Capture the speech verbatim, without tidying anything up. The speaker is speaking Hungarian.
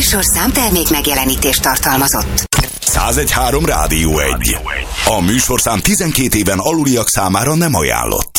műsorszám termék megjelenítést tartalmazott. száz egy három Rádió egy. A műsorszám tizenkét éven aluliak számára nem ajánlott.